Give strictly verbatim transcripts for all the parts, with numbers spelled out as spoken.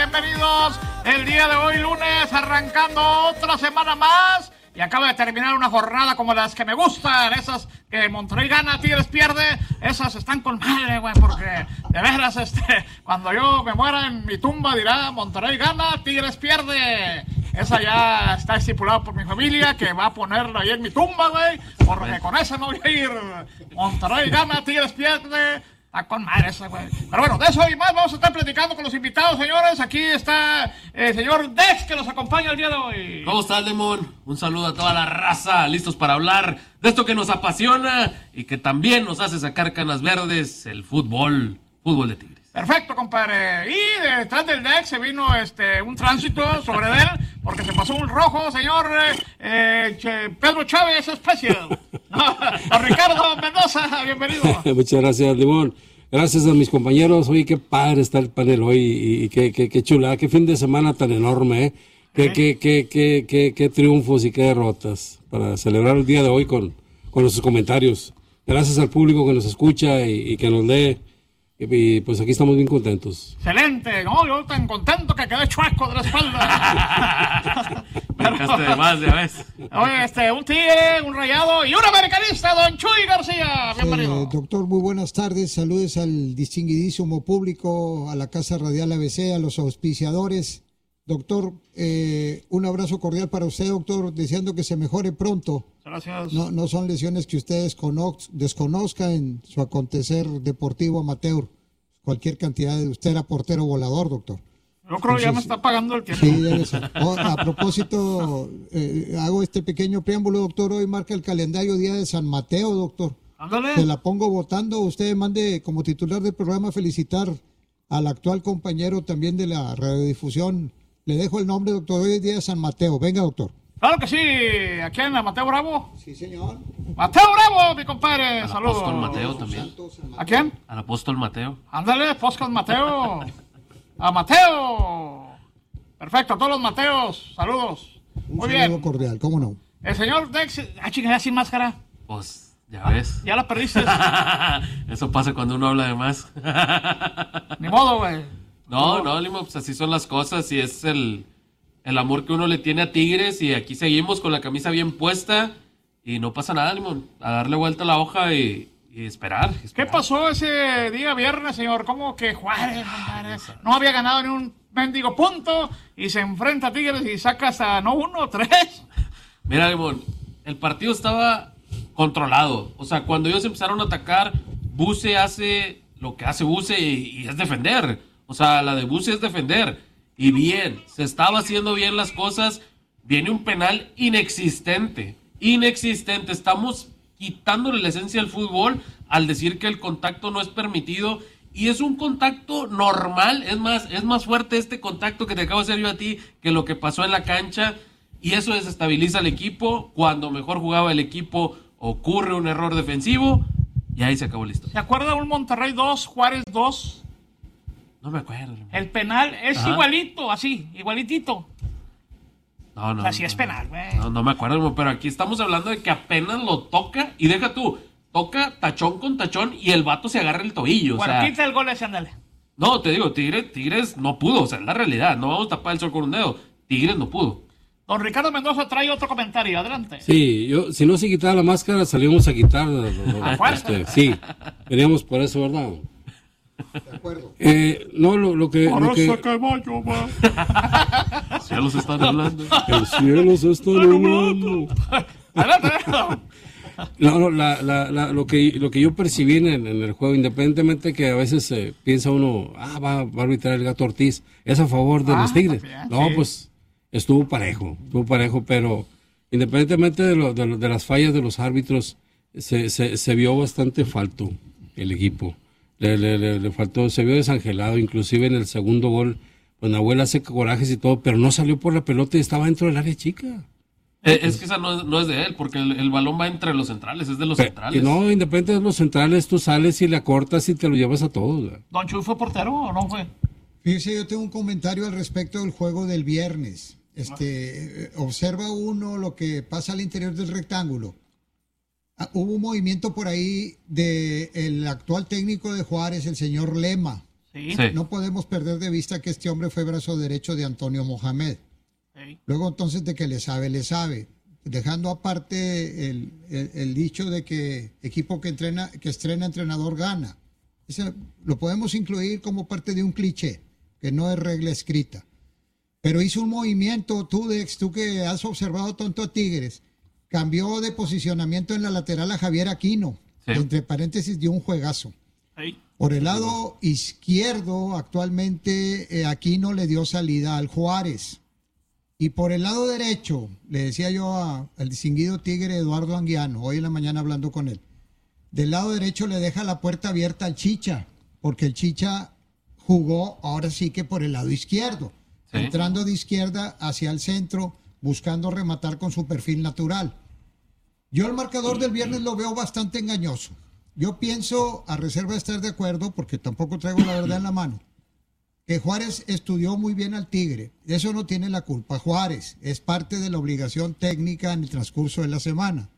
bienvenidos el día de hoy lunes, arrancando otra semana más. Y acaba de terminar una jornada como las que me gustan, esas que Monterrey gana, Tigres pierde, esas están con madre, güey, porque de veras, este, cuando yo me muera en mi tumba dirá, Monterrey gana, Tigres pierde. Esa ya está estipulada por mi familia, que va a ponerla ahí en mi tumba, güey, porque con esa no voy a ir. Monterrey gana, Tigres pierde. Está con madre esa, güey. Pero bueno, de eso y más vamos a estar platicando con los invitados, señores. Aquí está el señor Dex, que nos acompaña el día de hoy. ¿Cómo estás, Lemón? Un saludo a toda la raza, listos para hablar de esto que nos apasiona y que también nos hace sacar canas verdes, el fútbol, fútbol de Tigres. Perfecto, compadre. Y detrás del Dex se vino este un tránsito sobre él, porque se pasó un rojo, señor eh, che, Pedro Chávez Especial. A Ricardo Mendoza, bienvenido. Muchas gracias, Limón. Gracias a mis compañeros. Oye, qué padre está el panel hoy y, y qué, qué, qué chula, qué fin de semana tan enorme, ¿eh? Qué, qué, qué, qué, qué, qué triunfos y qué derrotas para celebrar el día de hoy con, con nuestros comentarios. Gracias al público que nos escucha y, y que nos lee. Y pues aquí estamos bien contentos. Excelente, no, yo tan contento que quedé chueco de la espalda. Marcaste de más, ya ves. Oye, este, un tigre, un rayado y un americanista, don Chuy García. Bienvenido. Eh, doctor, muy buenas tardes. Saludos al distinguidísimo público, a la Casa Radial A B C, a los auspiciadores. Doctor, eh, un abrazo cordial para usted, doctor, deseando que se mejore pronto. Gracias. No, no son lesiones que ustedes desconozcan en su acontecer deportivo amateur. Cualquier cantidad de... Usted era portero volador, doctor. Yo creo que ya me está pagando el tiempo. Sí, debe ser. Oh, a propósito, eh, hago este pequeño preámbulo, doctor. Hoy marca el calendario Día de San Mateo, doctor. Ándale. Se la pongo votando. Usted mande como titular del programa felicitar al actual compañero también de la radiodifusión. Le dejo el nombre, doctor. Hoy es Día de San Mateo. Venga, doctor. Claro que sí. ¿A quién? ¿A Mateo Bravo? Sí, señor. Mateo Bravo, mi compadre. Al Saludos. apóstol Mateo también. ¿A quién? Al apóstol Mateo. Ándale, podcast Mateo. A Mateo. Perfecto, a todos los Mateos. Saludos. Un Muy saludo bien. cordial, ¿cómo no? El señor Dex. Ah, chingada, sin máscara. Pues, ya ves. Ya la perdiste. Eso pasa cuando uno habla de más. Ni modo, güey. No, no, Limo, pues así son las cosas y es el, el amor que uno le tiene a Tigres y aquí seguimos con la camisa bien puesta y no pasa nada, Limón. A darle vuelta a la hoja y, y esperar, esperar. ¿Qué pasó ese día viernes, señor? ¿Cómo que Juárez, compadre, no había ganado ni un mendigo punto y se enfrenta a Tigres y saca hasta no uno, tres? Mira, Limón, el partido estaba controlado. O sea, cuando ellos empezaron a atacar, Buse hace lo que hace Buse y, y es defender. O sea, la de Buse es defender. Y bien, se estaba haciendo bien las cosas. Viene un penal inexistente. Inexistente. Estamos quitándole la esencia al fútbol al decir que el contacto no es permitido. Y es un contacto normal. Es más, es más fuerte este contacto que te acabo de hacer yo a ti que lo que pasó en la cancha. Y eso desestabiliza al equipo. Cuando mejor jugaba el equipo, ocurre un error defensivo. Y ahí se acabó la historia. ¿Se acuerda un Monterrey dos, Juárez dos? No me acuerdo. El penal es Ajá. igualito, así, igualitito. No, no. O sea, sí no, es no, penal, güey. No, no me acuerdo, pero aquí estamos hablando de que apenas lo toca y deja tú, toca tachón con tachón y el vato se agarra el tobillo. Bueno, o sea, quita el gol ese, ándale. no, te digo, Tigres, Tigres no pudo, o sea, es la realidad, no vamos a tapar el sol con un dedo. Tigres no pudo. Don Ricardo Mendoza trae otro comentario, adelante. Sí, yo, si no se quitaba la máscara, salimos a quitar. A fuerza. Este, sí, veníamos por eso, ¿verdad? De acuerdo. Eh, no, lo, lo que... Por Lo eso que que mayo, va. Cielos están hablando. el cielo se está nublando. Adelante, adelante. No, no, la, la, la, lo, que, lo que yo percibí en el, en el juego, independientemente que a veces eh, piensa uno, ah, va, va a arbitrar el Gato Ortiz, es a favor de Ah, los Tigres. también, No, sí. pues estuvo parejo, estuvo parejo, pero independientemente de, lo, de, lo, de las fallas de los árbitros, se, se, se vio bastante falto el equipo. Le, le, le, le faltó, se vio desangelado, inclusive en el segundo gol, pues Nahuel hace corajes y todo, pero no salió por la pelota y estaba dentro del área chica. Eh, es que esa no es, no es de él, porque el, el balón va entre los centrales, es de los Pero, centrales. y no, independiente de los centrales, tú sales y le acortas y te lo llevas a todos. ¿Verdad? ¿Don Chuy fue portero o no fue? Fíjese, yo tengo un comentario al respecto del juego del viernes. Este, eh, observa uno lo que pasa al interior del rectángulo. Ah, hubo un movimiento por ahí de el actual técnico de Juárez, el señor Lema. Sí. Sí. No podemos perder de vista que este hombre fue brazo derecho de Antonio Mohamed. Sí. Luego entonces de que le sabe, le sabe. Dejando aparte el, el, el dicho de que equipo que entrena, que estrena entrenador gana. Ese lo podemos incluir como parte de un cliché, que no es regla escrita. Pero hizo un movimiento, tú, Dex, tú que has observado tanto a Tigres, cambió de posicionamiento en la lateral a Javier Aquino, Sí. entre paréntesis dio un juegazo. Sí. Por el lado izquierdo, actualmente eh, Aquino le dio salida al Juárez. Y por el lado derecho, le decía yo a- al distinguido Tigre Eduardo Anguiano, hoy en la mañana hablando con él, del lado derecho le deja la puerta abierta al Chicha, porque el Chicha jugó ahora sí que por el lado izquierdo, Sí. entrando de izquierda hacia el centro, buscando rematar con su perfil natural. Yo el marcador del viernes lo veo bastante engañoso. Yo pienso, a reserva de estar de acuerdo, porque tampoco traigo la verdad en la mano, que Juárez estudió muy bien al Tigre. Eso no tiene la culpa Juárez, es parte de la obligación técnica en el transcurso de la semana.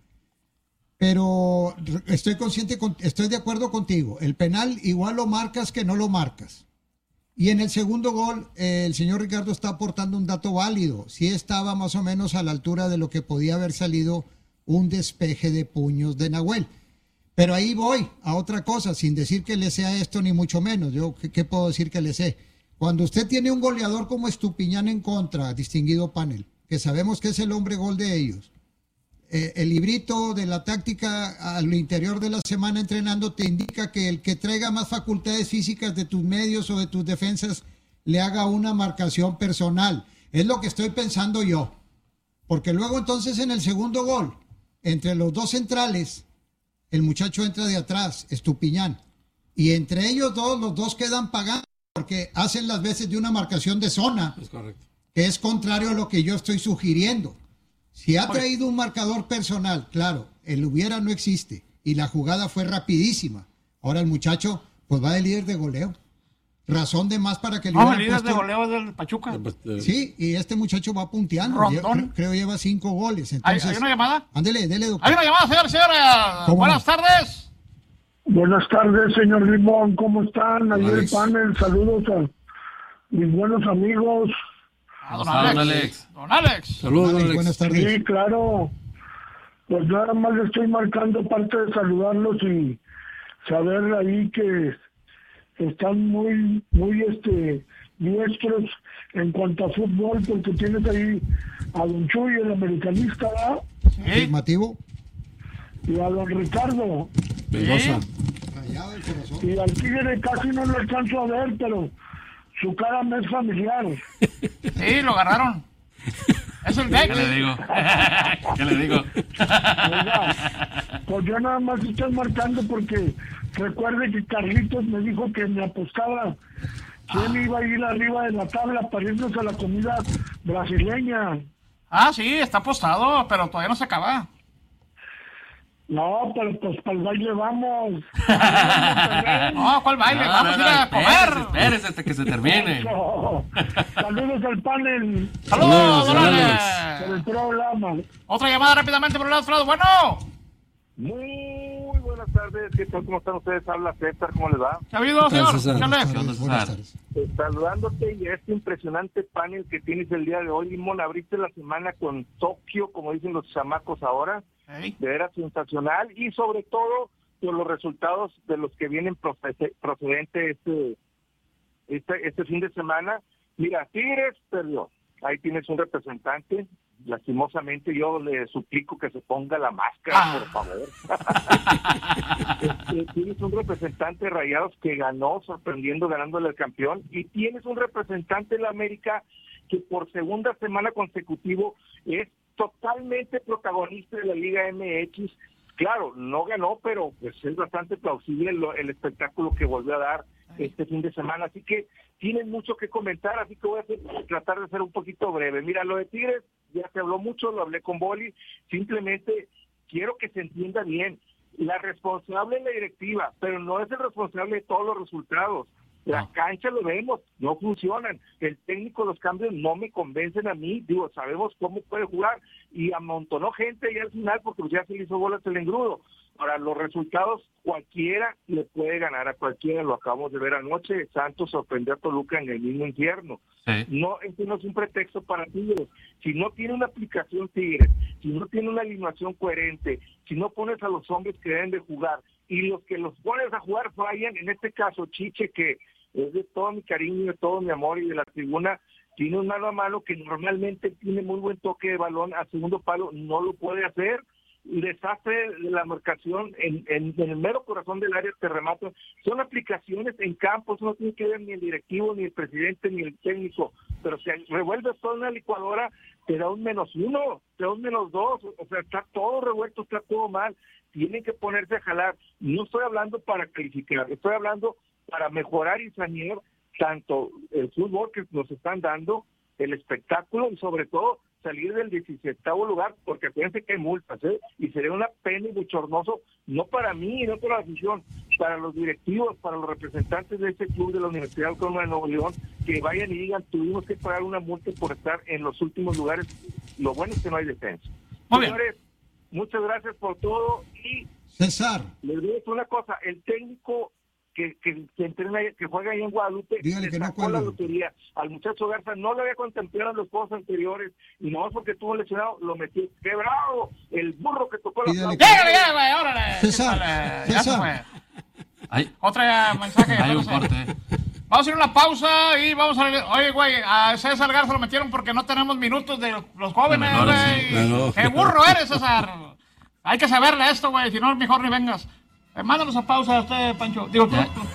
Pero estoy consciente, con- estoy de acuerdo contigo. El penal igual lo marcas que no lo marcas. Y en el segundo gol, eh, el señor Ricardo está aportando un dato válido. Sí estaba más o menos a la altura de lo que podía haber salido un despeje de puños de Nahuel. Pero ahí voy a otra cosa, sin decir que le sea esto ni mucho menos. Yo, ¿qué, qué puedo decir que le sé? Cuando usted tiene un goleador como Estupiñán en contra, distinguido panel, que sabemos que es el hombre gol de ellos, eh, el librito de la táctica al interior de la semana entrenando te indica que el que traiga más facultades físicas de tus medios o de tus defensas le haga una marcación personal. Es lo que estoy pensando yo. Porque luego entonces en el segundo gol, entre los dos centrales, el muchacho entra de atrás, Estupiñán. Y entre ellos dos, los dos quedan pagando porque hacen las veces de una marcación de zona, Es correcto. que es contrario a lo que yo estoy sugiriendo. Si ha traído un marcador personal, claro, el hubiera no existe y la jugada fue rapidísima. Ahora el muchacho pues va de líder de goleo. Razón de más para que le No, el hubieran líder de puesto- goleo del Pachuca. Pues, eh, Sí, y este muchacho va punteando. Rondón. Yo creo, creo lleva cinco goles. ¿Hay, Entonces, hay una llamada? ándele, dele, doctor. Hay una llamada, señor y señora. ¿Cómo Buenas no? tardes. Buenas tardes, señor Limón, ¿cómo están? Ahí el Alex. panel, saludos a mis buenos amigos. Ah, don ¿Cómo está, Alex. don Alex? Don Alex. Saludos, Alex, Alex. buenas tardes. Sí, claro. Pues nada más le estoy marcando parte de saludarlos y saber ahí que están muy, muy este diestros en cuanto a fútbol, porque tienes ahí a don Chuy, el americanista, ¿verdad? Sí. Afirmativo. Y a don Ricardo. Mendoza. Rayado el corazón. Y al Tigre casi no lo alcanzo a ver, pero su cara me es familiar. Sí, lo agarraron. Es el ¿Qué le Dex. digo? ¿Qué le digo? Oiga, pues yo nada más estoy marcando porque recuerde que Carlitos me dijo que me apostaba quién iba a ir arriba de la tabla para irnos a la comida brasileña. Ah, sí, está apostado, pero todavía no se acaba. No, pero pues para el baile vamos. No, ¿cuál baile? No, Vamos no, a ir no, a espérese, comer. espérese hasta que se termine. Eso. Saludos al panel Saludos, don Saludos, Alex. por el programa. Otra llamada rápidamente por el otro lado. Bueno, Muy buenas tardes, ¿qué tal? ¿Cómo están ustedes? Habla César, ¿cómo les va? ¿qué ha habido, señor? César. ¿Qué Buenas Alex? tardes, onda, buenas César? tardes. Eh, saludándote y a este impresionante panel que tienes el día de hoy, Limón, abriste la semana con Tokio, como dicen los chamacos ahora, Ey. de veras sensacional, y sobre todo por los resultados de los que vienen procede- procedente este, este, este fin de semana. Mira, Tigres perdió, ahí tienes un representante. Lastimosamente yo le suplico que se ponga la máscara, Ah. por favor. Este, tienes un representante de Rayados que ganó, sorprendiendo, ganándole al campeón, y tienes un representante de la América que por segunda semana consecutivo es totalmente protagonista de la Liga M X. Claro, no ganó, pero pues es bastante plausible lo- el espectáculo que volvió a dar este fin de semana. Así que tienen mucho que comentar, así que voy a hacer- tratar de ser un poquito breve. Mira, lo de Tigres, ya se habló mucho, lo hablé con Boli, simplemente quiero que se entienda bien. La responsable es la directiva, pero no es el responsable de todos los resultados. La No. cancha lo vemos, no funcionan. El técnico, los cambios no me convencen a mí. Digo, sabemos cómo puede jugar y amontonó gente y al final porque ya se le hizo bolas el engrudo. Para los resultados, cualquiera le puede ganar a cualquiera, lo acabamos de ver anoche. Santos sorprendió a Toluca en el mismo infierno. Sí. No, este no es un pretexto para Tigres. Si no tiene una aplicación Tigres, si no tiene una alineación coherente, si no pones a los hombres que deben de jugar, y los que los pones a jugar fallan, en este caso Chiche, que es de todo mi cariño, de todo mi amor y de la tribuna, tiene un mano a mano que normalmente tiene muy buen toque de balón a segundo palo, no lo puede hacer. Desastre de la marcación en, en, en el mero corazón del área, te remato. Son aplicaciones en campo, eso no tiene que ver ni el directivo, ni el presidente, ni el técnico, pero si revuelves toda una licuadora, te da un menos uno, te da un menos dos, o sea, está todo revuelto, está todo mal, tienen que ponerse a jalar. No estoy hablando para calificar, estoy hablando para mejorar y sanear tanto el fútbol que nos están dando, el espectáculo y sobre todo salir del diecisietavo lugar, porque acuérdense que hay multas, ¿eh? Y sería una pena y bochornoso, no para mí, no para la afición, para los directivos, para los representantes de este club de la Universidad Autónoma de Nuevo León, que vayan y digan, tuvimos que pagar una multa por estar en los últimos lugares. Lo bueno es que no hay descenso. Muy bien. Señores, muchas gracias por todo y César, les digo una cosa, el técnico que, que, que entrena, que juega ahí en Guadalupe, Dígale le que no sacó la cuelgue. lotería al muchacho Garza, no lo había contemplado en los juegos anteriores, y no porque estuvo lesionado, lo metió. ¡Qué bravo! El burro que tocó la Dígale flauta. que- ¡Llegale ya, güey! ¡Órale! César, Quítale, ya se César. fue. Hay, Otra mensaje. hay un entonces. corte. Vamos a ir a una pausa y vamos a ver. Oye, güey, a César Garza lo metieron porque no tenemos minutos de los jóvenes, De menores, güey. sí, claro. ¡Qué burro eres, César! Hay que saberle esto, güey, si no, mejor ni vengas. Eh, mándanos a pausa a usted, Pancho. Digo, tú. Ya,